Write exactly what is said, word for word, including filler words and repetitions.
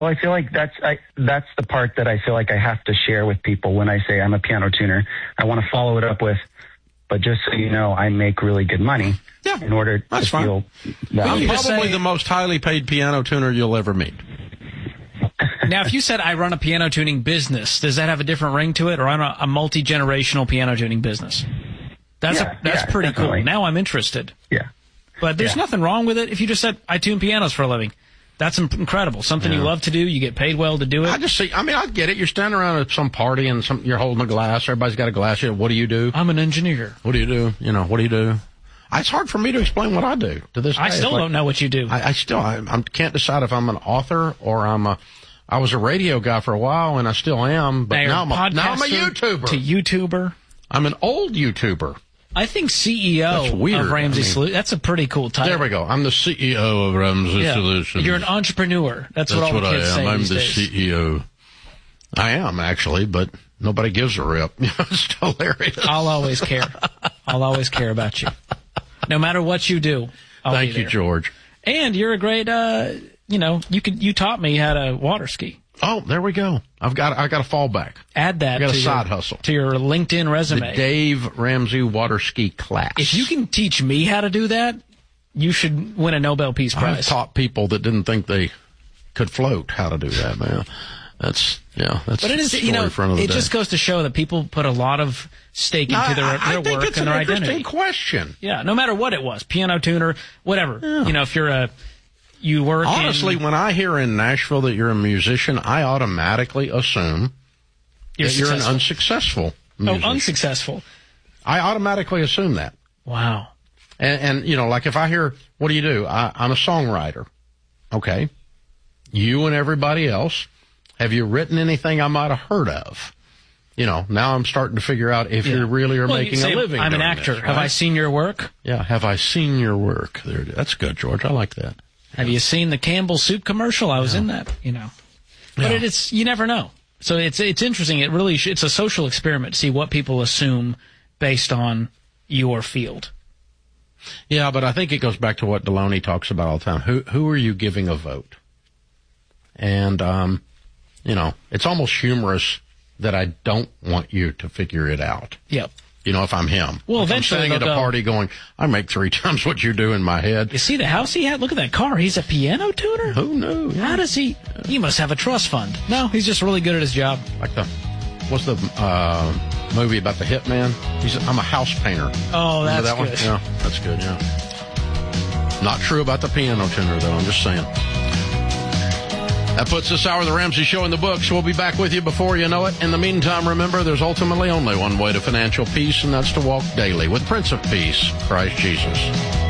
Well, I feel like that's I, that's the part that I feel like I have to share with people when I say I'm a piano tuner. I want to follow it up with, but just so you know, I make really good money yeah, in order that's to fine. feel that. I'm probably say, the most highly paid piano tuner you'll ever meet. Now, if you said I run a piano tuning business, does that have a different ring to it, or I'm a, a multi-generational piano tuning business? That's yeah, a, that's yeah, pretty definitely. cool. Now I'm interested. Yeah. But there's yeah. nothing wrong with it if you just said I tune pianos for a living. That's incredible. Something yeah. you love to do. You get paid well to do it. I just see. I mean, I get it. You're standing around at some party and some, you're holding a glass. Everybody's got a glass. What do you do? I'm an engineer. What do you do? You know, what do you do? It's hard for me to explain what I do to this day. I still like, don't know what you do. I, I still I, I can't decide if I'm an author or I'm a. I was a radio guy for a while, and I still am. But now, now, I'm, a, now I'm a YouTuber. To YouTuber. I'm an old YouTuber. I think C E O that's weird. of Ramsey I mean, Solutions. That's a pretty cool title. There we go. I'm the C E O of Ramsey yeah. Solutions. You're an entrepreneur. That's, That's what all what the kids I am. say I'm these the days. C E O. I am, actually, but nobody gives a rip. It's hilarious. I'll always care. I'll always care about you. No matter what you do, I'll Thank be there. you, George. And you're a great, uh, you know, you could you taught me how to water ski. Oh, there we go. I've got I got a fallback. Add that I got to a side your, hustle. to your LinkedIn resume. The Dave Ramsey water ski class. If you can teach me how to do that, you should win a Nobel Peace Prize. I've taught people that didn't think they could float how to do that, man. That's yeah. That's but it is, a you know, for another it day. just goes to show that people put a lot of stake into I, their, I, their I think work it's and an their interesting identity. question. Yeah, no matter what it was, piano tuner, whatever. Yeah. You know, if you're a You work Honestly, in, when I hear in Nashville that you're a musician, I automatically assume you're that you're an unsuccessful musician. Oh, unsuccessful. I automatically assume that. Wow. And, and you know, like if I hear, what do you do? I, I'm a songwriter. Okay. You and everybody else, have you written anything I might have heard of? You know, now I'm starting to figure out if yeah. you really are well, making say, a living. I'm an actor. This, right? Have I seen your work? Yeah, have I seen your work? There, that's good, George. I like that. Have you seen the Campbell Soup commercial? I was yeah. in that, you know. But yeah. it, it's you never know. So it's it's interesting. It really sh- it's a social experiment to see what people assume based on your field. Yeah, but I think it goes back to what Deloney talks about all the time. Who who are you giving a vote? And um, you know, it's almost humorous that I don't want you to figure it out. Yep. You know, if I'm him. Well, if eventually I'm sitting at a go, party going, I make three times what you do in my head. You see the house he had? Look at that car. He's a piano tuner? Who knew? Yeah. How does he? He must have a trust fund. No, he's just really good at his job. Like the, what's the uh, movie about the hitman? He's, I'm a house painter. Oh, that's that good. One? Yeah, that's good, yeah. Not true about the piano tuner, though. I'm just saying. That puts this hour of the Ramsey Show in the books. We'll be back with you before you know it. In the meantime, remember, there's ultimately only one way to financial peace, and that's to walk daily with Prince of Peace, Christ Jesus.